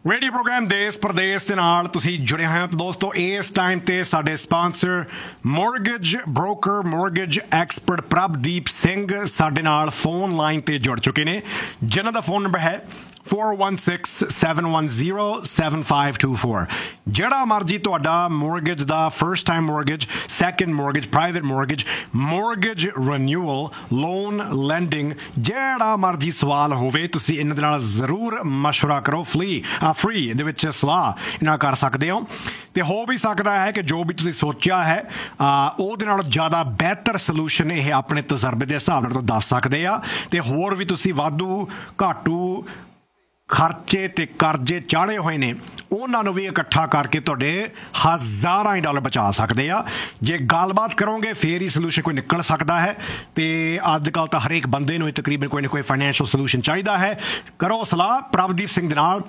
Radio programme देश प्रदेश के नाल तुसीं जुड़े हैं। तो दोस्तों इस टाइम ते साडे sponsor mortgage broker mortgage expert Prabhdeep Singh साडे नाल फोन लाइन ते जुड़ चुके ने, जिन्हां दा फोन नंबर है 4167107524। ਜਿਹੜਾ ਮਰਜੀ ਤੁਹਾਡਾ ਮੋਰਗੇਜ ਦਾ first time mortgage, second mortgage, private mortgage, mortgage renewal, loan landing, ਜਿਹੜਾ ਮਰਜੀ ਸਵਾਲ ਹੋਵੇ ਤੁਸੀਂ ਇਹਨਾਂ ਦੇ ਨਾਲ ਜ਼ਰੂਰ ਮਸ਼ਵਰਾ ਕਰੋ। ਫ੍ਰੀ ਦੇ ਵਿੱਚ ਸਲਾਹ ਇਹਨਾਂ ਕਰ ਸਕਦੇ ਹੋ। ਤੇ ਹੋ ਵੀ ਸਕਦਾ ਹੈ ਕਿ ਜੋ ਵੀ ਤੁਸੀਂ ਸੋਚਿਆ ਹੈ ਉਹਦੇ ਨਾਲੋਂ ਜ਼ਿਆਦਾ ਬਿਹਤਰ ਸੋਲੂਸ਼ਨ ਇਹ ਆਪਣੇ ਤਜਰਬੇ ਦੇ ਹਿਸਾਬ ਨਾਲ ਦੱਸ ਸਕਦੇ ਆ। ਤੇ ਹੋਰ ਵੀ ਤੁਸੀਂ ਵਾਧੂ ਘਾਟੂ ਖਰਚੇ ਤੇ ਕਰਜ਼ੇ ਚਾੜੇ ਹੋਏ ਨੇ ਉਹਨਾਂ ਨੂੰ ਵੀ ਇਕੱਠਾ ਕਰਕੇ ਤੁਹਾਡੇ ਹਜ਼ਾਰਾਂ ਹੀ ਡਾਲਰ ਬਚਾ ਸਕਦੇ ਆ। ਜੇ ਗੱਲਬਾਤ ਕਰੋਗੇ ਫਿਰ ਹੀ ਸੋਲੂਸ਼ਨ ਕੋਈ ਨਿਕਲ ਸਕਦਾ ਹੈ। ਤੇ ਅੱਜ ਕੱਲ੍ਹ ਤਾਂ ਹਰੇਕ ਬੰਦੇ ਨੂੰ ਤਕਰੀਬਨ ਕੋਈ ਨਾ ਕੋਈ ਫਾਈਨੈਂਸ਼ੀਅਲ ਸੋਲੂਸ਼ਨ ਚਾਹੀਦਾ ਹੈ। ਕਰੋ ਸਲਾਹ ਪ੍ਰਭਦੀਪ ਸਿੰਘ ਦੇ ਨਾਲ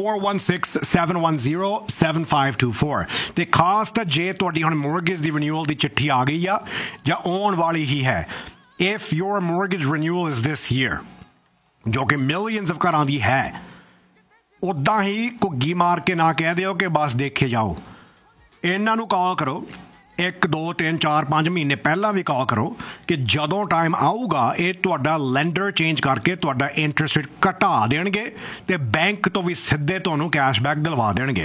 4167107524। ਤੇ ਖਾਸ ਤਾਂ ਜੇ ਤੁਹਾਡੀ ਹੁਣ ਮੋਰਗੇਜ ਦੀ ਰਿਨਿਊਅਲ ਦੀ ਚਿੱਠੀ ਆ ਗਈ ਆ ਜਾਂ ਆਉਣ ਵਾਲੀ ਹੀ ਹੈ, if your mortgage renewal is this year, ਜੋ ਕਿ ਮਿਲੀਅਨਸ ਆਫ ਘਰਾਂ ਦੀ ਹੈ, ਉੱਦਾਂ ਹੀ ਘੁੱਗੀ ਮਾਰ ਕੇ ਨਾ ਕਹਿ ਦਿਓ ਕਿ ਬਸ ਦੇਖੇ ਜਾਓ। ਇਹਨਾਂ ਨੂੰ ਕਾਲ ਕਰੋ 1 2 3 4 5 ਮਹੀਨੇ ਪਹਿਲਾਂ ਵੀ ਕਾਲ ਕਰੋ ਕਿ ਜਦੋਂ ਟਾਈਮ ਆਊਗਾ ਇਹ ਤੁਹਾਡਾ ਲੈਂਡਰ ਚੇਂਜ ਕਰਕੇ ਤੁਹਾਡਾ ਇੰਟਰਸਟ ਰੇਟ ਘਟਾ ਦੇਣਗੇ ਤੇ ਬੈਂਕ ਤੋਂ ਵੀ ਸਿੱਧੇ ਤੁਹਾਨੂੰ ਕੈਸ਼ਬੈਕ ਦਿਲਵਾ ਦੇਣਗੇ।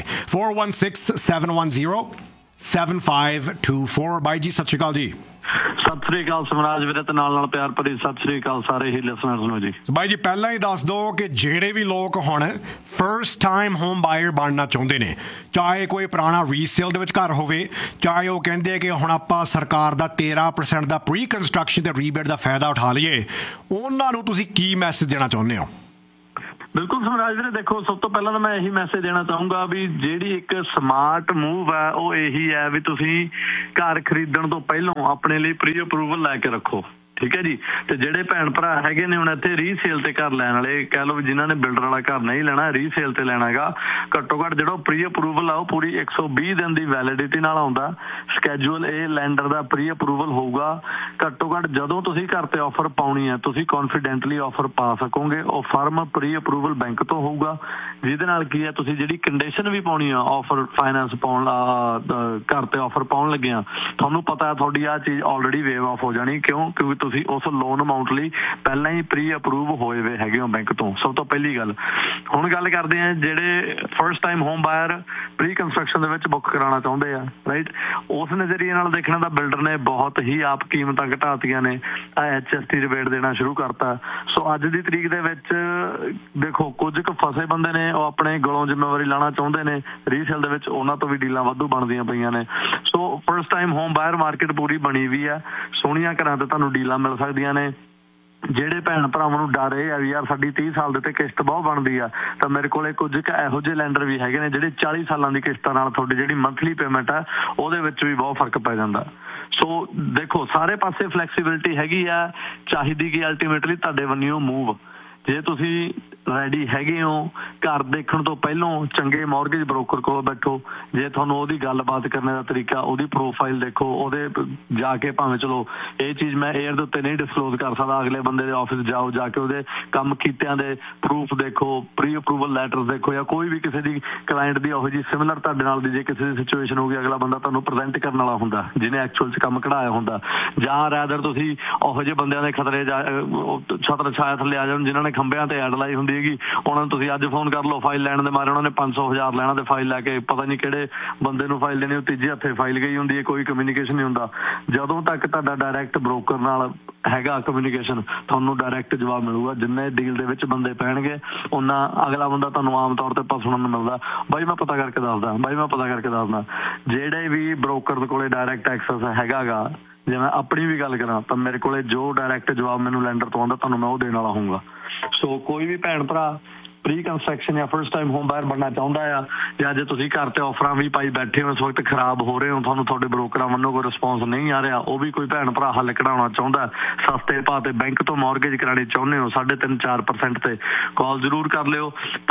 4167107524। ਬਾਈ ਜੀ ਸਤਿ ਸ਼੍ਰੀ ਅਕਾਲ ਜੀ। ਸਤਿ ਸ੍ਰੀ ਅਕਾਲ ਸਮਰਾਜ ਵੀਰੇ ਤੇ ਨਾਲ ਪਿਆਰ ਭਰੀ ਸਤਿ ਸ੍ਰੀ ਅਕਾਲ ਸਾਰੇ ਹੀ ਲਿਸਨਰਸ ਨੂੰ ਜੀ। ਬਾਈ ਜੀ ਪਹਿਲਾਂ ਹੀ ਦੱਸ ਦਿਓ ਕਿ ਜਿਹੜੇ ਵੀ ਲੋਕ ਹੁਣ ਫਰਸਟ ਟਾਈਮ ਹੋਮ ਬਾਇਰ ਬਣਨਾ ਚਾਹੁੰਦੇ ਨੇ, ਚਾਹੇ ਕੋਈ ਪੁਰਾਣਾ ਰੀਸੇਲ ਦੇ ਵਿੱਚ ਘਰ ਹੋਵੇ, ਚਾਹੇ ਉਹ ਕਹਿੰਦੇ ਕਿ ਹੁਣ ਆਪਾਂ ਸਰਕਾਰ ਦਾ 13% ਦਾ ਪ੍ਰੀ ਕੰਸਟਰਕਸ਼ਨ ਤੇ ਰੀਬੇਟ ਦਾ ਫਾਇਦਾ ਉਠਾ ਲਈਏ, ਉਹਨਾਂ ਨੂੰ ਤੁਸੀਂ ਕੀ ਮੈਸੇਜ ਦੇਣਾ ਚਾਹੁੰਦੇ ਹੋ? ਬਿਲਕੁਲ ਸਮਰਾਜ ਵੀਰੇ, ਦੇਖੋ ਸਭ ਤੋਂ ਪਹਿਲਾਂ ਤਾਂ ਮੈਂ ਇਹੀ ਮੈਸੇਜ ਦੇਣਾ ਚਾਹੂੰਗਾ ਵੀ ਜਿਹੜੀ ਇੱਕ ਸਮਾਰਟ ਮੂਵ ਹੈ ਉਹ ਇਹੀ ਹੈ ਵੀ ਤੁਸੀਂ ਘਰ ਖਰੀਦਣ ਤੋਂ ਪਹਿਲਾਂ ਆਪਣੇ ਲਈ ਪ੍ਰੀ ਅਪਰੂਵਲ ਲੈ ਕੇ ਰੱਖੋ। ਠੀਕ ਹੈ ਜੀ। ਤੇ ਜਿਹੜੇ ਭੈਣ ਭਰਾ ਹੈਗੇ ਨੇ ਹੁਣ ਇੱਥੇ ਰੀਸੇਲ ਤੇ ਘਰ ਲੈਣ ਵਾਲੇ, ਕਹਿ ਲਓ ਵੀ ਜਿਨ੍ਹਾਂ ਨੇ ਬਿਲਡਰ ਵਾਲਾ ਘਰ ਨਹੀਂ ਲੈਣਾ, ਰੀਸੇਲ ਤੇ ਲੈਣਾ ਹੈਗਾ, ਘੱਟੋ ਘੱਟ ਜਿਹੜਾ ਪ੍ਰੀ ਅਪਰੂਵਲ ਆ ਉਹ ਪੂਰੀ 120 ਦਿਨ ਦੀ ਵੈਲਿਡਿਟੀ ਨਾਲ ਆਉਂਦਾ। ਸਕੈਜੂਅਲ ਏ ਲੈਂਡਰ ਦਾ ਪ੍ਰੀ ਅਪਰੂਵਲ ਹੋਊਗਾ। ਘੱਟੋ ਘੱਟ ਜਦੋਂ ਤੁਸੀਂ ਘਰ ਤੇ ਆਫਰ ਪਾਉਣੀ ਹੈ ਤੁਸੀਂ ਕੌਨਫੀਡੈਂਟਲੀ ਆਫਰ ਪਾ ਸਕੋਗੇ। ਉਹ ਫਰਮ ਪ੍ਰੀ ਅਪਰੂਵਲ ਬੈਂਕ ਤੋਂ ਹੋਊਗਾ, ਜਿਹਦੇ ਨਾਲ ਕੀ ਹੈ ਤੁਸੀਂ ਜਿਹੜੀ ਕੰਡੀਸ਼ਨ ਵੀ ਪਾਉਣੀ ਆ ਆਫਰ ਫਾਈਨੈਂਸ ਪਾਉਣ ਘਰ ਤੇ ਆਫਰ ਪਾਉਣ ਲੱਗਿਆ, ਤੁਹਾਨੂੰ ਪਤਾ ਤੁਹਾਡੀ ਆਹ ਚੀਜ਼ ਆਲਰੇਡੀ ਵੇਵ ਆਫ ਹੋ ਜਾਣੀ। ਕਿਉਂਕਿ ਤੁਸੀਂ ਉਸ ਲੋਨ ਅਮਾਊਂਟ ਲਈ ਪਹਿਲਾਂ ਹੀ ਪ੍ਰੀ ਅਪਰੂਵ ਹੋਏ ਵੇ ਹੈਗੇ ਹੋ ਬੈਂਕ ਤੋਂ। ਸਭ ਤੋਂ ਪਹਿਲੀ ਗੱਲ। ਹੁਣ ਗੱਲ ਕਰਦੇ ਆ ਜਿਹੜੇ first time home ਬਾਇਰ pre construction ਦੇ ਵਿੱਚ ਬੁੱਕ ਕਰਾਉਣਾ ਚਾਹੁੰਦੇ ਆ, ਰਾਈਟ। ਉਸ ਨਜ਼ਰੀਏ ਨਾਲ ਦੇਖਣਾ ਤਾਂ ਬਿਲਡਰ ਨੇ ਬਹੁਤ ਹੀ ਆਪ ਕੀਮਤਾਂ ਘਟਾਤੀਆਂ ਨੇ, HST ਰਿਬੇਟ ਦੇਣਾ ਸ਼ੁਰੂ ਕਰਤਾ। ਸੋ ਅੱਜ ਦੀ ਤਰੀਕ ਦੇ ਵਿੱਚ ਦੇਖੋ ਕੁਝ ਕੁ ਫਸੇ ਬੰਦੇ ਨੇ ਉਹ ਆਪਣੇ ਗਲੋਂ ਜ਼ਿੰਮੇਵਾਰੀ ਲਾਉਣਾ ਚਾਹੁੰਦੇ ਨੇ ਰੀਸੇਲ ਦੇ ਵਿੱਚ, ਉਹਨਾਂ ਤੋਂ ਵੀ ਡੀਲਾਂ ਵਾਧੂ ਬਣਦੀਆਂ ਪਈਆਂ ਨੇ। ਸੋ ਫਰਸਟ ਟਾਈਮ ਹੋਮ ਬਾਇਰ ਮਾਰਕੀਟ ਪੂਰੀ ਬਣੀ ਵੀ ਆ, ਸੋਹਣੀਆਂ ਘਰਾਂ ਤੇ ਤੁਹਾਨੂੰ ਡੀਲਾਂ ਮਿਲ ਸਕਦੀਆਂ ਨੇ। ਜਿਹੜੇ ਭੈਣ ਭਰਾਵਾਂ ਨੂੰ ਡਰ ਇਹ ਆ ਵੀ ਯਾਰ ਸਾਡੀ 30 ਸਾਲ ਦੇ ਤੇ ਕਿਸ਼ਤ ਬਹੁਤ ਬਣਦੀ ਆ, ਤਾਂ ਮੇਰੇ ਕੋਲ ਕੁਝ ਕੁ ਇਹੋ ਜਿਹੇ ਲੈਂਡਰ ਵੀ ਹੈਗੇ ਨੇ ਜਿਹੜੇ 40 ਸਾਲਾਂ ਦੀ ਕਿਸ਼ਤਾਂ ਨਾਲ ਤੁਹਾਡੀ ਜਿਹੜੀ ਮੰਥਲੀ ਪੇਮੈਂਟ ਆ ਉਹਦੇ ਵਿੱਚ ਵੀ ਬਹੁਤ ਫਰਕ ਪੈ ਜਾਂਦਾ। ਸੋ ਦੇਖੋ ਸਾਰੇ ਪਾਸੇ ਫਲੈਕਸੀਬਿਲਿਟੀ ਹੈਗੀ ਆ, ਚਾਹੀਦੀ ਕਿ ਅਲਟੀਮੇਟਲੀ ਤੁਹਾਡੇ ਵੱਲੋਂ ਮੂਵ। ਜੇ ਤੁਸੀਂ ਰੈਡੀ ਹੈਗੇ ਹੋ ਘਰ ਦੇਖਣ ਤੋਂ ਪਹਿਲਾਂ ਚੰਗੇ ਮੌਰਗੇਜ ਬਰੋਕਰ ਕੋਲ ਬੈਠੋ। ਜੇ ਤੁਹਾਨੂੰ ਉਹਦੀ ਗੱਲਬਾਤ ਕਰਨ ਦਾ ਤਰੀਕਾ, ਉਹਦੀ ਪ੍ਰੋਫਾਈਲ ਦੇਖੋ, ਉਹਦੇ ਜਾ ਕੇ ਭਾਵੇਂ ਚਲੋ ਇਹ ਚੀਜ਼ ਮੈਂ ਏਅਰ ਦੇ ਉੱਤੇ ਨਹੀਂ ਡਿਸਕਲੋਜ਼ ਕਰ ਸਕਦਾ, ਅਗਲੇ ਬੰਦੇ ਦੇ ਆਫਿਸ ਜਾਓ, ਜਾ ਕੇ ਉਹਦੇ ਕੰਮ ਕੀਤਿਆਂ ਦੇ ਪ੍ਰੂਫ ਦੇਖੋ, ਪ੍ਰੀ ਅਪਰੂਵਲ ਲੈਟਰ ਦੇਖੋ, ਜਾਂ ਕੋਈ ਵੀ ਕਿਸੇ ਦੀ ਕਲਾਇੰਟ ਦੀ ਉਹੋ ਜਿਹੀ ਸਿਮਿਲਰ ਤੁਹਾਡੇ ਨਾਲ ਦੀ ਜੇ ਕਿਸੇ ਦੀ ਸਿਚੁਏਸ਼ਨ ਹੋਊਗੀ, ਅਗਲਾ ਬੰਦਾ ਤੁਹਾਨੂੰ ਪ੍ਰੈਜ਼ੈਂਟ ਕਰਨ ਵਾਲਾ ਹੁੰਦਾ ਜਿਹਨੇ ਐਕਚੁਅਲ 'ਚ ਕੰਮ ਕਢਾਇਆ ਹੁੰਦਾ। ਜਾਂ ਰੈਦਰ ਤੁਸੀਂ ਉਹੋ ਜਿਹੇ ਬੰਦਿਆਂ ਦੇ ਖਤਰੇ ਛਤਰ ਛਾਇਆ ਥੱਲੇ ਆ ਜਾਣ ਜਿਨ੍ਹਾਂ ਨੇ ਖੰਭਿਆਂ ਤੇ ਐਡ ਲਾਈ ਹੁੰਦੀ ਹੈਗੀ, ਉਹਨਾਂ ਨੂੰ ਤੁਸੀਂ ਅੱਜ ਫੋਨ ਕਰ ਲਓ ਫਾਈਲ ਲੈਣ ਦੇ ਮਾਰੇ, ਉਹਨਾਂ ਨੇ 500,000 ਲੈਣਾ ਤੇ ਫਾਈਲ ਲੈ ਕੇ ਪਤਾ ਨਹੀਂ ਕਿਹੜੇ ਬੰਦੇ ਨੂੰ ਫਾਈਲ ਦੇਣੀ, ਉਹ ਤੀਜੇ ਹੱਥੇ ਫਾਈਲ ਗਈ ਹੁੰਦੀ ਹੈ, ਕੋਈ ਕਮਿਊਨੀਕੇਸ਼ਨ ਨਹੀਂ ਹੁੰਦਾ। ਜਦੋਂ ਤੱਕ ਤੁਹਾਡਾ ਡਾਇਰੈਕਟ ਬਰੋਕਰ ਨਾਲ ਹੈਗਾ ਕਮਿਊਨੀਕੇਸ਼ਨ, ਤੁਹਾਨੂੰ ਡਾਇਰੈਕਟ ਜਵਾਬ ਮਿਲੂਗਾ। ਜਿੰਨੇ ਡੀਲ ਦੇ ਵਿੱਚ ਬੰਦੇ ਪੈਣਗੇ ਉਹਨਾਂ ਅਗਲਾ ਬੰਦਾ ਤੁਹਾਨੂੰ ਆਮ ਤੌਰ ਤੇ ਸੁਣਨ ਨੂੰ ਮਿਲਦਾ, ਬਾਈ ਮੈਂ ਪਤਾ ਕਰਕੇ ਦੱਸਦਾ, ਬਾਈ ਮੈਂ ਪਤਾ ਕਰਕੇ ਦੱਸਦਾ। ਜਿਹੜੇ ਵੀ ਬਰੋਕਰ ਕੋਲੇ ਡਾਇਰੈਕਟ ਐਕਸੈਸ ਹੈਗਾ ਗਾ, ਜੇ ਮੈਂ ਆਪਣੀ ਵੀ ਗੱਲ ਕਰਾਂ ਤਾਂ ਮੇਰੇ ਕੋਲੇ ਜੋ ਡਾਇਰੈਕਟ ਜਵਾਬ ਮੈਨੂੰ ਲੈਂਡਰ ਤੋਂ ਆਉਂਦਾ ਤੁਹਾਨੂੰ ਮੈਂ ਉਹ ਦੇਣ ਵਾਲਾ ਹੋਊਗਾ। ਸੋ ਕੋਈ ਵੀ ਭੈਣ ਭਰਾ ਪ੍ਰੀ ਕੰਸਟਰਕਸ਼ਨ ਜਾਂ ਫਰਸਟ ਟਾਈਮ ਹੋਮ ਬਾਇਰ ਬਣਨਾ ਚਾਹੁੰਦਾ ਆ, ਜਾਂ ਜੇ ਤੁਸੀਂ ਘਰ ਤੇ ਆਫਰਾਂ ਵੀ ਪਾਈ ਬੈਠੇ ਹੋ ਇਸ ਵਕਤ ਖਰਾਬ ਹੋ ਰਹੇ ਹੋ, ਤੁਹਾਨੂੰ ਤੁਹਾਡੇ ਬਰੋਕਰਾਂ ਵੱਲੋਂ ਕੋਈ ਰਿਸਪੌਂਸ ਨਹੀਂ ਆ ਰਿਹਾ, ਉਹ ਵੀ ਕੋਈ ਭੈਣ ਭਰਾ ਹੱਲ ਕਢਾਉਣਾ ਚਾਹੁੰਦਾ, ਸਸਤੇ ਭਾਅ ਤੇ ਬੈਂਕ ਤੋਂ ਮੌਰਗੇਜ ਕਰਾਉਣੀ ਚਾਹੁੰਦੇ ਹੋ 3.5-4% ਤੇ, ਕਾਲ ਜ਼ਰੂਰ ਕਰ ਲਿਓ।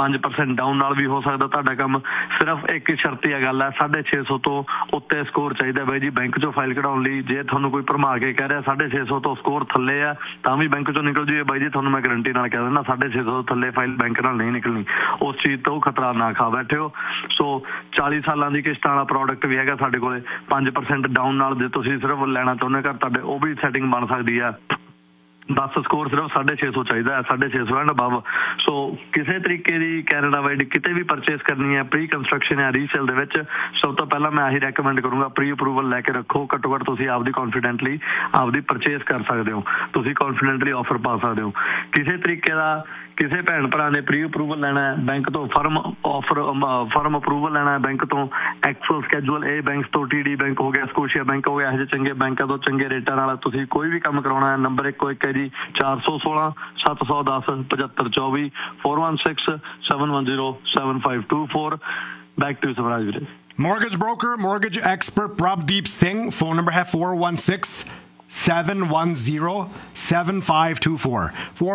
5% ਡਾਊਨ ਨਾਲ ਵੀ ਹੋ ਸਕਦਾ ਤੁਹਾਡਾ ਕੰਮ। ਸਿਰਫ ਇੱਕ ਸ਼ਰਤੀਆ ਗੱਲ ਹੈ, 650 ਤੋਂ ਉੱਤੇ ਸਕੋਰ ਚਾਹੀਦਾ ਬਾਈ ਜੀ ਬੈਂਕ ਚੋਂ ਫਾਈਲ ਕਢਾਉਣ ਲਈ। ਜੇ ਤੁਹਾਨੂੰ ਕੋਈ ਭਰਮਾ ਕੇ ਕਹਿ ਰਿਹਾ 650 ਤੋਂ ਸਕੋਰ ਥੱਲੇ ਆ ਤਾਂ ਵੀ ਬੈਂਕ ਚੋਂ ਨਿਕਲ ਜੂਏ ਬਾਈ ਜੀ, ਤੁਹਾਨੂੰ ਮੈਂ ਗਰੰਟੀ ਨਾਲ ਕਹਿ ਦਿੰਦਾ 650 ਤੋਂ ਥੱਲੇ ਫਾਈਲ ਬੈਂਕ ਨਾਲ नहीं निकलनी, उस चीज़ तो खतरा ना खा बैठे हो। सो 40 सालों की किश्त वाला प्रोडक्ट भी है साढ़े को 5% डाउन नाल जे तुसीं सिर्फ लेना चाहुंदे घर तुहाडे वो भी सैटिंग बन सकती है। बस स्कोर सिर्फ 650 चाहिए, 650 एंड अबव। सो किसी तरीके की कैनेडा वाइड किते भी परचेस करनी है प्री कंस्ट्रक्शन या रीसेल दे विच, सब तो पहला मैं आही रैकमेंड करूँगा प्री अप्रूवल लैके रखो। घट्टो घट्ट तुसीं आपदी कॉन्फिडेंटली आपदी परचेस कर सकते हो, तुसीं कॉन्फिडेंटली ऑफर पा सकते हो। किसी तरीके का किसी भैन भरा ने प्री अप्रूवल लेना है बैंक तो, फर्म अप्रूवल लेना है बैंक तो, एक्सल स्कैजुअल ए बैंक तो, TD बैंक हो गया, स्कोशिया बैंक हो गया, ਇਹੋ ਜਿਹੇ चंगे बैंकों तो चंगे रेटा नाल तुसीं कोई भी काम करवाना है, नंबर एक है जी 416 710 7524 416 710 7524। Back to Samraj Veere. Mortgage broker, mortgage expert Prabdeep Singh. Phone number है 416-710-7524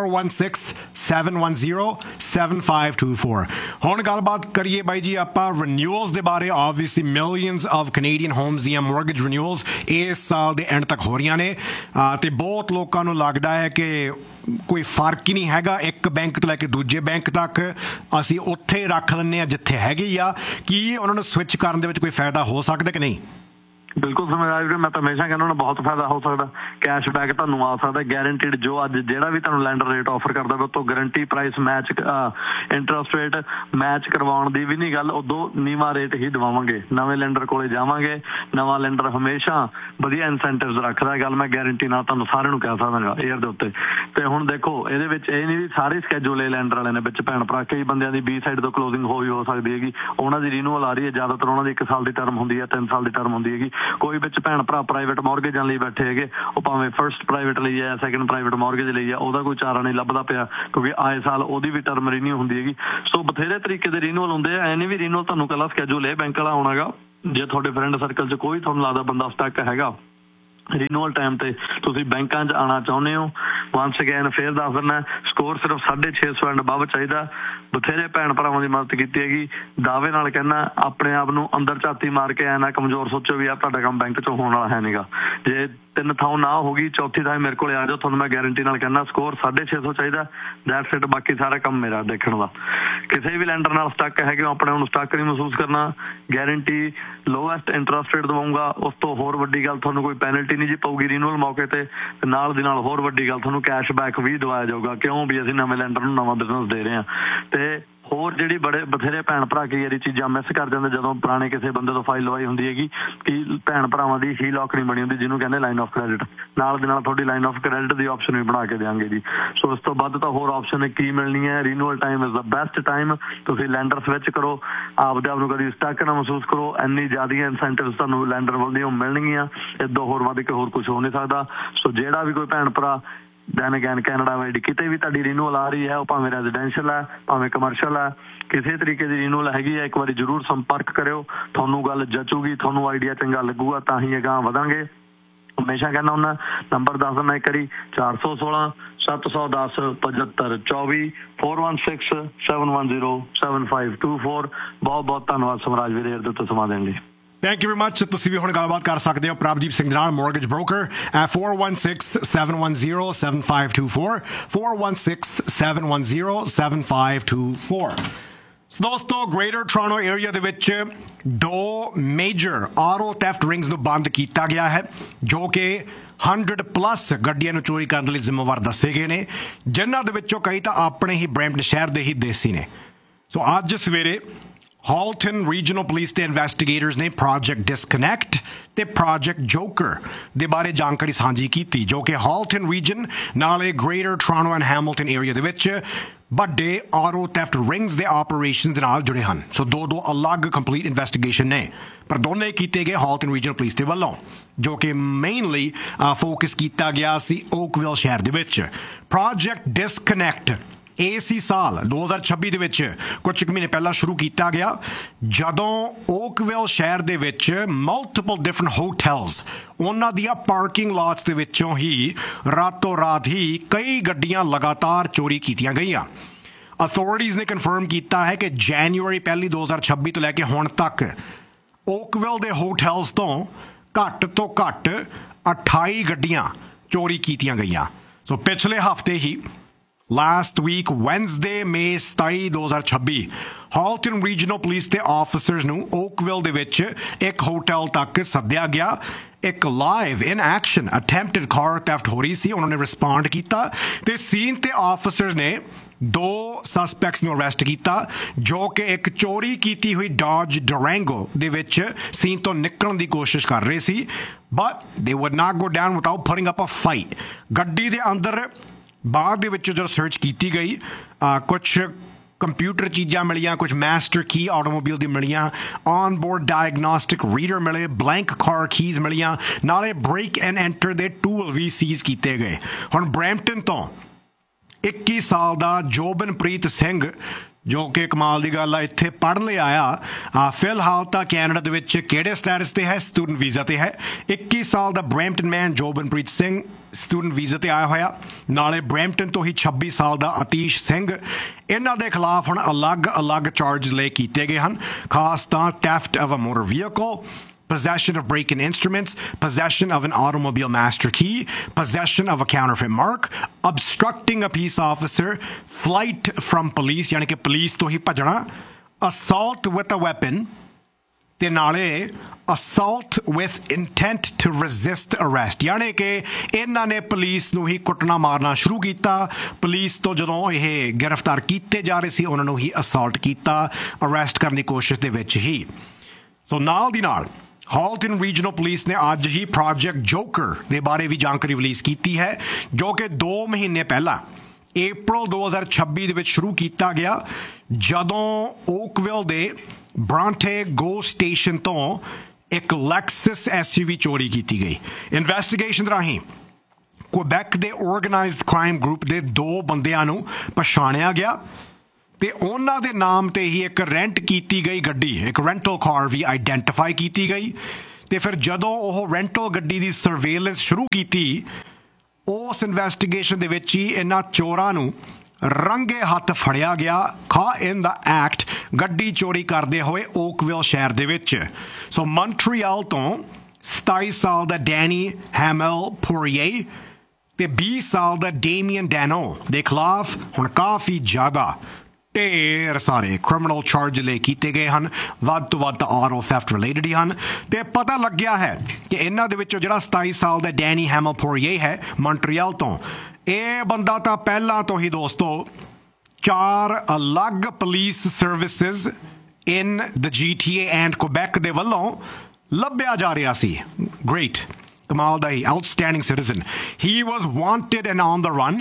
416-710-7524। ਹੁਣ ਗੱਲਬਾਤ ਕਰੀਏ ਬਾਈ ਜੀ ਆਪਾਂ ਰਿਨਿਊਅਲਸ ਦੇ ਬਾਰੇ। Obviously millions of Canadian homes ਦੀਆਂ ਮੋਰਗੇਜ ਰਿਨਿਊਅਲਸ ਇਸ ਸਾਲ ਦੇ ਐਂਡ ਤੱਕ ਹੋ ਰਹੀਆਂ ਨੇ ਤੇ ਬਹੁਤ ਲੋਕਾਂ ਨੂੰ ਲੱਗਦਾ ਹੈ ਕਿ ਕੋਈ ਫਰਕ ਹੀ ਨਹੀਂ ਹੈਗਾ ਇੱਕ ਬੈਂਕ ਤੋਂ ਲੈ ਕੇ ਦੂਜੇ ਬੈਂਕ ਤੱਕ, ਅਸੀਂ ਉੱਥੇ ਰੱਖ ਲੈਂਦੇ ਹਾਂ ਜਿੱਥੇ ਹੈਗੀ ਆ। ਕੀ ਉਹਨਾਂ ਨੂੰ ਸਵਿਚ ਕਰਨ ਦੇ ਵਿੱਚ ਕੋਈ ਫਾਇਦਾ ਹੋ ਸਕਦਾ ਕਿ ਨਹੀਂ? बिल्कुल समझदार वीरे, मैं तो हमेशा कहना बहुत फायदा हो सकता। कैशबैक तुहानूं आ सकता, गैरंटीड जो अज जिहड़ा भी तुहानूं लैंडर रेट ऑफर करदा उस तो guarantee price match interest rate match करवाउण दी भी नहीं गल, उदों नीवा रेट ही दवावांगे। नवें लैंडर कोले जावांगे, नवां लैंडर हमेशा वधिया इंसेंटिव्स रखदा, गल मैं गारंटी नाल तुहानूं सारिਆਂ ਨੂੰ कह सकदा एयर दे उत्ते। ते हुण देखो ਇਹਦੇ ਵਿੱਚ ਇਹ ਨਹੀਂ ਵੀ ਸਾਰੇ ਸਕੈਜੂਲ ए लैंडर वाले ने ਵਿੱਚ ਭੈਣ ਭਰਾ ਕਈ ਬੰਦਿਆਂ ਦੀ B ਸਾਈਡ ਤੋਂ ਕਲੋਜ਼ਿੰਗ ਹੋ ਸਕਦੀ ਹੈਗੀ, ਉਹਨਾਂ ਦੀ ਰੀਨੂਅਲ ਆ ਰਹੀ ਹੈ, ਜ਼ਿਆਦਾਤਰ ਉਹਨਾਂ ਦੀ 1 ਸਾਲ ਦੀ ਟਰਮ ਹੁੰਦੀ ਹੈ, 3 ਸਾਲ ਦੀ ਟਰਮ ਹੁੰਦੀ ਹੈਗੀ। ਕੋਈ ਵਿੱਚ ਭੈਣ ਭਰਾ ਪ੍ਰਾਈਵੇਟ ਮੌਰਗੇਜਾਂ ਲਈ ਬੈਠੇ ਹੈਗੇ, ਉਹ ਭਾਵੇਂ ਫਰਸਟ ਪ੍ਰਾਈਵੇਟ ਲਈ ਹੈ, ਸੈਕੰਡ ਪ੍ਰਾਈਵੇਟ ਮੌਰਗੇਜ ਲਈ ਹੈ, ਉਹਦਾ ਕੋਈ ਚਾਰਾ ਨਹੀਂ ਲੱਭਦਾ ਪਿਆ ਕਿਉਂਕਿ ਆਏ ਸਾਲ ਉਹਦੀ ਵੀ ਟਰਮ ਰੀਨਿਊ ਹੁੰਦੀ ਹੈਗੀ। ਸੋ ਬਥੇਰੇ ਤਰੀਕੇ ਦੇ ਰੀਨੂਅਲ ਹੁੰਦੇ ਆ, ਐ ਨਹੀਂ ਵੀ ਰੀਨੂਅਲ ਤੁਹਾਨੂੰ ਕੱਲਾ ਸਕੈਜੂਲ ਇਹ ਬੈਂਕ ਵਾਲਾ ਆਉਣਾ ਗਾ। ਜੇ ਤੁਹਾਡੇ ਫਰੈਂਡ ਸਰਕਲ 'ਚ ਕੋਈ ਤੁਹਾਨੂੰ ਲੱਗਦਾ ਬੰਦਾ ਸਟਕ ਹੈਗਾ ਰੀਨੂਅਲ ਟਾਈਮ ਤੇ ਤੁਸੀਂ ਬੈਂਕਾਂ 'ਚ ਆਉਣਾ ਚਾਹੁੰਦੇ ਹੋ, ਵੰਸ ਅਗੇਨ ਫੇਰ ਦੱਸ ਦਿੰਦਾ ਸਕੋਰ ਸਿਰਫ 650 ਐਂਡ ਅਬਵ ਚਾਹੀਦਾ। ਬਥੇਰੇ ਭੈਣ ਭਰਾਵਾਂ ਦੀ ਮਦਦ ਕੀਤੀ ਹੈਗੀ, ਦਾਅਵੇ ਨਾਲ ਕਹਿੰਦਾ ਆਪਣੇ ਆਪ ਨੂੰ ਅੰਦਰ ਝਾਤੀ ਮਾਰ ਕੇ ਐ ਨਾ ਕਮਜ਼ੋਰ ਸੋਚੋ ਵੀ ਆ ਤੁਹਾਡਾ ਕੰਮ ਬੈਂਕ 'ਚੋਂ ਹੋਣ ਵਾਲਾ ਹੈ ਨਹੀਂਗਾ। ਜੇ 3 ਥਾਂ ਨਾ ਹੋਗੀ, ਚੌਥੀ ਥਾਂ ਮੇਰੇ ਕੋਲ ਆ ਜਾਓ, ਤੁਹਾਨੂੰ ਮੈਂ ਗਾਰੰਟੀ ਨਾਲ ਕਹਿੰਦਾ ਸਕੋਰ 650 ਚਾਹੀਦਾ, ਦੈਟਸ ਇਟ। ਬਾਕੀ ਸਾਰਾ ਕੰਮ ਮੇਰਾ ਦੇਖਣ ਦਾ। ਕਿਸੇ ਵੀ ਲੈਂਡਰ ਨਾਲ ਸਟਕ ਹੈਗੇ ਹੋ, ਆਪਣੇ ਨੂੰ ਸਟਕ ਨਹੀਂ ਮਹਿਸੂਸ ਕਰਨਾ, ਗਾਰੰਟੀ ਲੋਐਸਟ ਇੰਟਰਸਟ ਰੇਟ ਦਵਾਉਂਗਾ। ਉਸ ਤੋਂ ਹੋਰ ਵੱਡੀ ਗੱਲ ਤੁਹਾਨੂੰ ਕੋਈ ਪੈਨਲਟੀ ਨਹੀਂ ਜੀ ਪਊਗੀ ਰੀਨੂਅਲ ਮੌਕੇ ਤੇ, ਨਾਲ ਦੀ ਨਾਲ ਹੋਰ ਵੱਡੀ ਗੱਲ ਤੁਹਾਨੂੰ ਕੈਸ਼ਬੈਕ ਵੀ ਦਵਾਇਆ ਜਾਊਗਾ, ਕਿਉਂ ਵੀ ਅਸੀਂ ਨਵੇਂ ਲੈਂਡਰ ਨੂੰ ਨਵਾਂ ਬਿਜ਼ਨਸ ਦੇ ਰਹੇ ਹਾਂ। ਤੇ ਹੋਰ ਜਿਹੜੀ ਬਥੇਰੇ ਭੈਣ ਭਰਾ ਕਈ ਵਾਰੀ ਚੀਜ਼ਾਂ ਮਿਸ ਕਰ ਜਾਂਦੇ ਜਦੋਂ ਪੁਰਾਣੇ ਕਿਸੇ ਬੰਦੇ ਤੋਂ ਫਾਈਲ ਲਵਾਈ ਹੁੰਦੀ ਹੈਗੀ ਕਿ ਭੈਣ ਭਰਾਵਾਂ ਦੀ ਹੀ ਲੌਕ ਨਹੀਂ ਬਣੀ ਹੁੰਦੀ, ਜਿਹਨੂੰ ਕਹਿੰਦੇ ਲਾਈਨ ਆਫ ਕ੍ਰੈਡਿਟ। ਨਾਲ ਦੇ ਨਾਲ ਤੁਹਾਡੀ line of credit the option ਵੀ ਬਣਾ ਕੇ ਦਿਆਂਗੇ ਜੀ। ਸੋ ਇਸ ਤੋਂ ਵੱਧ ਤਾਂ ਹੋਰ ਆਪਸ਼ਨ ਕੀ ਮਿਲਣੀ ਹੈ। ਰੀਨੂਅਲ time is the best time, ਤੁਸੀਂ ਲੈਂਡਰ ਸਵਿਚ ਕਰੋ, ਆਪਦੇ ਆਪ ਨੂੰ ਕਦੀ ਸਟਕ ਨਾ ਮਹਿਸੂਸ ਕਰੋ। ਇੰਨੀ ਜ਼ਿਆਦਾ ਇਨਸੈਂਟਿਵਸ ਤੁਹਾਨੂੰ ਲੈਂਡਰ ਵੱਲੋਂ ਮਿਲਣਗੀਆਂ, ਇਦੋਂ ਹੋਰ ਵੱਧ ਕੇ ਹੋਰ ਕੁਝ ਹੋ ਨਹੀਂ ਸਕਦਾ। ਸੋ ਜਿਹੜਾ ਵੀ ਕੋਈ ਭੈਣ ਭਰਾ ਦੈਨ ਅਗੈਨ ਕੈਨੇਡਾ ਵਾਈਡ ਕਿਤੇ ਵੀ ਤੁਹਾਡੀ ਰੀਨੂਅਲ ਆ ਰਹੀ ਹੈ, ਉਹ ਭਾਵੇਂ ਰੈਜ਼ੀਡੈਂਸ਼ੀਅਲ ਹੈ ਭਾਵੇਂ ਕਮਰਸ਼ੀਅਲ ਹੈ, ਕਿਸੇ ਤਰੀਕੇ ਦੀ ਰੀਨੂਅਲ ਹੈਗੀ ਹੈ, ਇੱਕ ਵਾਰੀ ਜ਼ਰੂਰ ਸੰਪਰਕ ਕਰਿਓ, ਤੁਹਾਨੂੰ ਗੱਲ ਜਚੂਗੀ, ਤੁਹਾਨੂੰ ਆਈਡੀਆ ਚੰਗਾ ਲੱਗੂਗਾ, ਤਾਂ ਹੀ ਅਗਾਂਹ ਵਧਾਂਗੇ। ਹਮੇਸ਼ਾ ਕਹਿੰਦਾ ਹੁੰਦਾ ਨੰਬਰ ਦੱਸ ਦਿੰਦਾ ਇੱਕ ਵਾਰੀ 416 710 7524 416 710 7524। ਬਹੁਤ ਬਹੁਤ ਧੰਨਵਾਦ ਸਮਰਾਜ ਵੀਰੇ ਇਹਦੇ ਤੋਂ ਸਮਾਂ ਦੇਣ ਲਈ। Thank you very much. ਤੁਸੀਂ ਵੀ ਹੁਣ ਗੱਲਬਾਤ ਕਰ ਸਕਦੇ ਹੋ ਪ੍ਰਭਦੀਪ ਸਿੰਘ ਨਾਲ, ਮੋਰਗੇਜ ਬ੍ਰੋਕਰ at 416-710-7524 416-710-7524। ਦੋਸਤੋ ਗ੍ਰੇਟਰ ਟੋਰਾਂਟੋ ਏਰੀਆ ਦੇ ਵਿੱਚ 2 ਮੇਜਰ ਆਰਓ ਥੈਫਟ ਰਿੰਗਸ ਨੂੰ ਬੰਦ ਕੀਤਾ ਗਿਆ ਹੈ, ਜੋ ਕਿ 100+ ਗੱਡੀਆਂ ਨੂੰ ਚੋਰੀ ਕਰਨ ਲਈ ਜ਼ਿੰਮੇਵਾਰ ਦੱਸੇ ਗਏ ਨੇ, ਜਿਨ੍ਹਾਂ ਦੇ ਵਿੱਚੋਂ ਕਈ ਤਾਂ ਆਪਣੇ ਹੀ ਬਰੈਂਪਟਨ ਸ਼ਹਿਰ ਦੇ ਹੀ ਦੇਸੀ ਨੇ। ਸੋ ਅੱਜ ਸਵੇਰੇ ਹਾਲਟਨ ਰੀਜਨਲ ਪੁਲਿਸ ਦੇ ਇਨਵੈਸਟੀਗੇਟਰਸ ਨੇ ਪ੍ਰੋਜੈਕਟ ਡਿਸਕਨੈਕਟ ਤੇ ਪ੍ਰੋਜੈਕਟ ਜੋਕਰ ਦੇ ਬਾਰੇ ਜਾਣਕਾਰੀ ਸਾਂਝੀ ਕੀਤੀ, ਜੋ ਕਿ ਹਾਲਟਨ ਰੀਜਨ ਨਾਲੇ greater Toronto and Hamilton area ਦੇ ਵਿੱਚ ਵੱਡੇ ਆਰਓ ਥੈਫਟ ਰਿੰਗਸ ਦੇ ਆਪਰੇਸ਼ਨ ਦੇ ਨਾਲ ਜੁੜੇ ਹਨ। ਸੋ ਦੋ ਅਲੱਗ ਕੰਪਲੀਟ ਇਨਵੈਸਟੀਗੇਸ਼ਨ ਨੇ, ਪਰ ਦੋਨੇ ਕੀਤੇ ਗਏ ਹਾਲਟਨ ਰੀਜਨਲ ਪੁਲਿਸ ਦੇ ਵੱਲੋਂ, ਜੋ ਕਿ ਮੇਨਲੀ ਫੋਕਸ ਕੀਤਾ ਗਿਆ ਸੀ ਓਕਵਿਲ ਸ਼ਹਿਰ ਦੇ ਵਿੱਚ। ਪ੍ਰੋਜੈਕਟ ਡਿਸਕਨੈਕਟ ਇਸੇ ਸਾਲ 2026 ਦੇ ਵਿੱਚ ਕੁਝ ਮਹੀਨੇ ਪਹਿਲਾਂ ਸ਼ੁਰੂ ਕੀਤਾ ਗਿਆ, ਜਦੋਂ ਓਕਵਿਲ ਸ਼ਹਿਰ ਦੇ ਵਿੱਚ ਮਲਟੀਪਲ ਡਿਫਰੈਂਟ ਹੋਟਲਸ ਉਹਨਾਂ ਦੀਆਂ ਪਾਰਕਿੰਗ ਲਾਟਸ ਦੇ ਵਿੱਚੋਂ ਹੀ ਰਾਤੋਂ ਰਾਤ ਹੀ ਕਈ ਗੱਡੀਆਂ ਲਗਾਤਾਰ ਚੋਰੀ ਕੀਤੀਆਂ ਗਈਆਂ। ਅਥਾਰਟੀਜ਼ ਨੇ ਕਨਫਰਮ ਕੀਤਾ ਹੈ ਕਿ ਜਨਵਰੀ 1 2026 ਤੋਂ ਲੈ ਕੇ ਹੁਣ ਤੱਕ ਓਕਵਿਲ ਦੇ ਹੋਟਲਸ ਤੋਂ ਘੱਟ 28 ਗੱਡੀਆਂ ਚੋਰੀ ਕੀਤੀਆਂ ਗਈਆਂ। ਸੋ ਪਿਛਲੇ ਹਫ਼ਤੇ ਹੀ Last week, Wednesday, May 27, 2026, Halton regional police ਦੇ ਆਫੀਸਰਸ ਨੂੰ ਓਕਵਿਲ ਦੇ ਵਿੱਚ ਇੱਕ ਹੋਟਲ ਤੱਕ ਸੱਦਿਆ ਗਿਆ। ਇੱਕ ਲਾਈਵ ਇਨ ਐਕਸ਼ਨ ਅਟੈਂਪਟਡ ਕਾਰ ਥੈਫਟ ਹੋ ਰਹੀ ਸੀ। ਉਹਨਾਂ ਨੇ ਰਿਸਪੌਂਡ ਕੀਤਾ ਤੇ ਸੀਨ ਤੇ ਆਫੀਸਰਸ ਨੇ 2 ਸਸਪੈਕਟਸ ਨੂੰ ਅਰੈਸਟ ਕੀਤਾ ਜੋ ਕਿ ਇੱਕ ਚੋਰੀ ਕੀਤੀ ਹੋਈ ਡਾਜ ਡਰੈਂਗੋ ਦੇ ਵਿੱਚ ਸੀਨ ਤੋਂ ਨਿਕਲਣ ਦੀ ਕੋਸ਼ਿਸ਼ ਕਰ ਰਹੇ ਸੀ। ਬਟ ਦੇ ਵੁੱਡ ਨਾਟ ਗੋ ਡਾਊਨ ਵਿਦਆਊਟ ਪੁਟਿੰਗ ਅਪ ਅ ਫਾਈਟ। ਗੱਡੀ ਦੇ ਅੰਦਰ ਬਾਅਦ ਦੇ ਵਿੱਚ ਜਦੋਂ ਸਰਚ ਕੀਤੀ ਗਈ ਕੁਛ ਕੰਪਿਊਟਰ ਚੀਜ਼ਾਂ ਮਿਲੀਆਂ, ਕੁਝ ਮਾਸਟਰ ਕੀ ਆਟੋਮੋਬਾਈਲ ਦੀ ਮਿਲੀਆਂ, ਔਨ ਬੋਰਡ ਡਾਇਗਨੋਸਟਿਕ ਰੀਡਰ ਮਿਲੇ, ਬਲੈਂਕ ਕਾਰ ਕੀਜ਼ ਮਿਲੀਆਂ, ਨਾਲੇ ਬ੍ਰੇਕ ਐਂਡ ਐਂਟਰ ਦੇ ਟੂਲ ਵੀ ਸੀਜ਼ ਕੀਤੇ ਗਏ। ਹੁਣ ਬਰੈਂਪਟਨ ਤੋਂ 21 ਸਾਲ ਦਾ ਜੋਬਨਪ੍ਰੀਤ ਸਿੰਘ ਜੋ ਕਿ ਕਮਾਲ ਦੀ ਗੱਲ ਆ ਇੱਥੇ ਪੜ੍ਹਨ ਲਈ ਆਇਆ, ਫਿਲਹਾਲ ਤਾਂ ਕੈਨੇਡਾ ਦੇ ਵਿੱਚ ਕਿਹੜੇ ਸਟੇਟਸ ਤੇ ਹੈ? ਸਟੂਡੈਂਟ ਵੀਜ਼ਾ ਤੇ ਹੈ। 21 ਸਾਲ ਦਾ ਬਰੈਂਪਟਨ ਮੈਨ ਜੋਬਨਪ੍ਰੀਤ ਸਿੰਘ ਸਟੂਡੈਂਟ ਵੀਜ਼ਾ ਤੇ ਆਇਆ ਹੋਇਆ। ਨਾਲੇ ਬਰੈਂਪਟਨ ਤੋਂ ਹੀ 26 ਸਾਲ ਦਾ ਅਤੀਸ਼ ਸਿੰਘ। ਇਹਨਾਂ ਦੇ ਖਿਲਾਫ ਹੁਣ ਅਲੱਗ-ਅਲੱਗ ਚਾਰਜਸ ਲਏ ਕੀਤੇ ਗਏ ਹਨ। ਖਾਸ ਤਾਂ theft of a motor vehicle, possession of break-in instruments, possession of an automobile master key, possession of a counterfeit mark, obstructing a peace officer, flight from police यानी कि police तो ही भजना, assault with a weapon, ਤੇ ਨਾਲੇ assault with intent to resist arrest ਯਾਨੀ ਕਿ ਇਹਨਾਂ ਨੇ ਪੁਲਿਸ ਨੂੰ ਹੀ ਕੁੱਟਣਾ ਮਾਰਨਾ ਸ਼ੁਰੂ ਕੀਤਾ। ਪੁਲਿਸ ਤੋਂ ਜਦੋਂ ਇਹ ਗ੍ਰਿਫਤਾਰ ਕੀਤੇ ਜਾ ਰਹੇ ਸੀ ਉਹਨਾਂ ਨੂੰ ਹੀ assault ਕੀਤਾ, ਅਰੈਸਟ ਕਰਨ ਦੀ ਕੋਸ਼ਿਸ਼ ਦੇ ਵਿੱਚ ਹੀ। ਸੋ ਨਾਲ ਦੀ ਨਾਲ ਹਾਲਟਨ ਰੀਜਨਲ ਪੁਲਿਸ ਨੇ ਅੱਜ ਹੀ ਪ੍ਰੋਜੈਕਟ ਜੋਕਰ ਦੇ ਬਾਰੇ ਵੀ ਜਾਣਕਾਰੀ ਰਿਲੀਜ਼ ਕੀਤੀ ਹੈ ਜੋ ਕਿ 2 ਮਹੀਨੇ ਪਹਿਲਾਂ April 2026 ਦੇ ਵਿੱਚ ਸ਼ੁਰੂ ਕੀਤਾ ਗਿਆ ਜਦੋਂ ਓਕਵਿਲ ਦੇ ਬ੍ਰਾਂਟੇ ਗੋ ਸਟੇਸ਼ਨ ਤੋਂ ਇੱਕ ਲੈਕਸਸ SUV ਚੋਰੀ ਕੀਤੀ ਗਈ। ਇਨਵੈਸਟੀਗੇਸ਼ਨ ਰਾਹੀਂ ਕੁਬੈਕ ਦੇ ਆਰਗੇਨਾਈਜ਼ਡ ਕ੍ਰਾਈਮ ਗਰੁੱਪ ਦੇ 2 ਬੰਦਿਆਂ ਨੂੰ ਪਛਾਣਿਆ ਗਿਆ ਤੇ ਉਹਨਾਂ ਦੇ ਨਾਮ ਤੇ ਹੀ ਇੱਕ ਰੈਂਟ ਕੀਤੀ ਗਈ ਗੱਡੀ, ਇੱਕ ਰੈਂਟਲ ਕਾਰ ਵੀ ਆਈਡੈਂਟੀਫਾਈ ਕੀਤੀ ਗਈ। ਤੇ ਫਿਰ ਜਦੋਂ ਉਹ ਰੈਂਟਲ ਗੱਡੀ ਦੀ ਸਰਵੇਲੈਂਸ ਸ਼ੁਰੂ ਕੀਤੀ ਉਸ ਇਨਵੈਸਟੀਗੇਸ਼ਨ ਦੇ ਵਿੱਚ ਹੀ ਇਹਨਾਂ ਚੋਰਾਂ ਨੂੰ ਰੰਗੇ ਹੱਥ ਫੜਿਆ ਗਿਆ ਕਾ ਇਨ ਦਾ ਐਕਟ ਗੱਡੀ ਚੋਰੀ ਕਰਦੇ ਹੋਏ ਓਕਵਿਲ ਸ਼ਹਿਰ ਦੇ ਵਿੱਚ। ਸੋ ਮੌਂਟਰੀਅਲ ਤੋਂ 27 ਸਾਲ ਦਾ ਡੈਨੀ ਹੈਮਲ ਪੋਰੀਏ ਤੇ 20 ਸਾਲ ਦਾ ਡੇਮੀਅਨ ਡੈਨੋ ਦੇ ਖਿਲਾਫ ਹੁਣ ਕਾਫੀ ਜ਼ਿਆਦਾ ਢੇਰ ਸਾਰੇ ਕ੍ਰਿਮੀਨਲ ਚਾਰਜ ਲੈ ਕੀਤੇ ਗਏ ਹਨ। ਵੱਧ ਤੋਂ ਵੱਧ ਆਟੋ ਥੈਫਟ ਰਿਲੇਟਡ ਹੀ ਹਨ ਤੇ ਪਤਾ ਲੱਗਿਆ ਹੈ ਕਿ ਇਹਨਾਂ ਦੇ ਵਿੱਚੋਂ ਜਿਹੜਾ 27 ਸਾਲ ਦਾ ਡੈਨੀ ਹੈਮਲ ਪੋਰੀਏ ਹੈ ਮੌਂਟਰੀਅਲ ਤੋਂ, ਇਹ ਬੰਦਾ ਤਾਂ ਪਹਿਲਾਂ ਤੋਂ ਹੀ ਦੋਸਤੋ 4 ਅਲੱਗ police services in the GTA and Quebec ਦੇ ਵੱਲੋਂ ਲੱਭਿਆ ਜਾ ਰਿਹਾ ਸੀ। ਗ੍ਰੇਟ, ਕਮਾਲ ਦਾ ਹੀ outstanding citizen. He was wanted and on the run.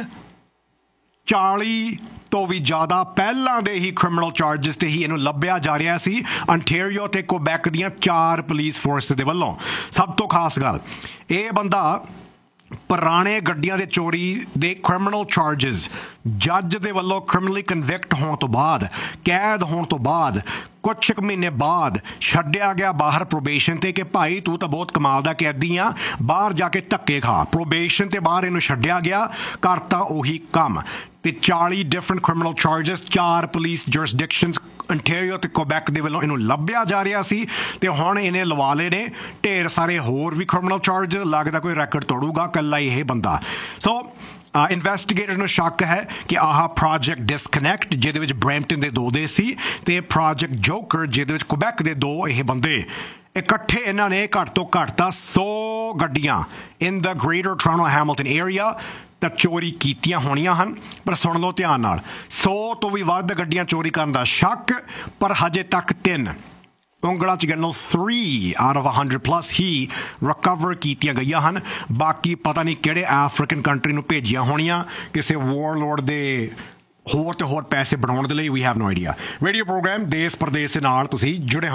40 ਤੋਂ ਵੀ ਜ਼ਿਆਦਾ ਪਹਿਲਾਂ ਦੇ ਹੀ ਕ੍ਰਿਮੀਨਲ ਚਾਰਜਸ ਤੇ ਹੀ ਇਹਨੂੰ ਲੱਭਿਆ ਜਾ ਰਿਹਾ ਸੀ ਅੰਟੈਰੀਓ ਤੇ ਕੁਬੈਕ ਦੀਆਂ 4 ਪੁਲਿਸ ਫੋਰਸ ਦੇ ਵੱਲੋਂ। ਸਭ ਤੋਂ ਖਾਸ ਗੱਲ, ਇਹ ਬੰਦਾ ਪੁਰਾਣੇ ਗੱਡੀਆਂ ਦੇ ਚੋਰੀ ਦੇ ਕ੍ਰਿਮੀਨਲ ਚਾਰਜਸ ਜੱਜ ਦੇ ਵੱਲੋਂ ਕ੍ਰਿਮੀਨਲੀ ਕਨਵਿਕਟ ਹੋਣ ਤੋਂ ਬਾਅਦ, ਕੈਦ ਹੋਣ ਤੋਂ ਬਾਅਦ ਕੁਝ ਮਹੀਨੇ ਬਾਅਦ ਛੱਡਿਆ ਗਿਆ ਬਾਹਰ ਪ੍ਰੋਬੇਸ਼ਨ ਤੇ ਕਿ ਭਾਈ ਤੂੰ ਤਾਂ ਬਹੁਤ ਕਮਾਲ ਦਾ ਕੈਦੀ ਆ, ਬਾਹਰ ਜਾ ਕੇ ਧੱਕੇ ਖਾ। ਪ੍ਰੋਬੇਸ਼ਨ ਤੇ ਬਾਹਰ ਇਹਨੂੰ ਛੱਡਿਆ ਗਿਆ, ਕਰਤਾ ਉਹੀ ਕੰਮ ਤੇ 40 different criminal charges 4 police ਜੁਰਿਸਡਿਕਸ਼ਨਸ Ontario ਤੇ ਕੁਬੈਕ ਦੇ ਵੱਲੋਂ ਇਹਨੂੰ ਲੱਭਿਆ ਜਾ ਰਿਹਾ ਸੀ ਤੇ ਹੁਣ ਇਹਨੇ ਲਵਾ ਲਏ ਨੇ ਢੇਰ ਸਾਰੇ ਹੋਰ ਵੀ ਕ੍ਰਿਮੀਨਲ ਚਾਰਜ। ਲੱਗਦਾ ਕੋਈ ਰੈਕਡ ਤੋੜੂਗਾ ਇਕੱਲਾ ਇਹ ਬੰਦਾ। ਸੋ ਇਨਵੈਸਟੀਗੇਟਰ ਨੂੰ ਸ਼ੱਕ ਹੈ ਕਿ ਆਹ ਪ੍ਰੋਜੈਕਟ ਡਿਸਕਨੈਕਟ ਜਿਹਦੇ ਵਿੱਚ ਬਰੈਂਪਟਨ ਦੇ 2 ਦੇ ਸੀ ਤੇ ਪ੍ਰੋਜੈਕਟ ਜੋਕਰ ਜਿਹਦੇ ਵਿੱਚ ਕੁਬੈਕ ਦੇ 2 ਇਹ ਬੰਦੇ ਇਕੱਠੇ ਇਹਨਾਂ ਨੇ ਘੱਟ ਤੋਂ ਘੱਟ ਤਾਂ 100 ਗੱਡੀਆਂ ਇਨ ਦਾ ਗ੍ਰੇਟਰ ਟੋਰਾਂਟੋ ਹੈਮਿਲਟਨ ਏਰੀਆ ਤਾਂ ਚੋਰੀ ਕੀਤੀਆਂ ਹੋਣੀਆਂ ਹਨ। ਪਰ ਸੁਣ ਲਓ ਧਿਆਨ ਨਾਲ, 100 ਤੋਂ ਵੀ ਵੱਧ ਗੱਡੀਆਂ ਚੋਰੀ ਕਰਨ ਦਾ ਸ਼ੱਕ, ਪਰ ਹਜੇ ਤੱਕ 3 ਉਂਗਲਾਂ 'ਚ ਗਿਣੋ 3 ਆਊਟ ਆਫ 100+ ਹੀ ਰਿਕਵਰ ਕੀਤੀਆਂ ਗਈਆਂ ਹਨ। ਬਾਕੀ ਪਤਾ ਨਹੀਂ ਕਿਹੜੇ ਅਫਰੀਕਨ ਕੰਟਰੀ ਨੂੰ ਭੇਜੀਆਂ ਹੋਣੀਆਂ ਕਿਸੇ ਵਾਰਲੋਰਡ ਦੇ ਹੋਰ ਤੇ ਹੋਰ ਪੈਸੇ ਬਣਾਉਣ ਦੇ ਲਈ। We have no idea. Radio programme ਦੇਸ਼ ਪ੍ਰਦੇਸ਼ ਦੇ ਨਾਲ ਤੁਸੀਂ ਜੁੜੇ